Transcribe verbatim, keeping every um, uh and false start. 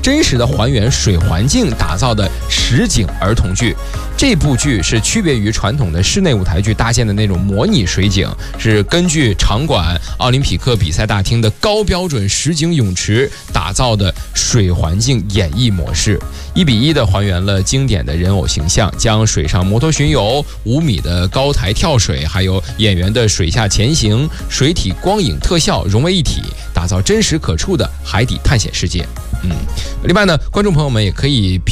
真实的还原水环境打造的实景儿童剧。这部剧是区别于传统的室内舞台剧搭建的那种模拟水景，是根据场馆奥林匹克比赛大厅的高标准实景泳池打造的水环境演绎模式，一比一的还原了经典的人偶形象，将水上摩托巡游、五米的高台跳水，还有演员的水下前行、水体光影特效融为一体，打造真实可触的海底探险世界。嗯，另外呢，观众朋友们也可以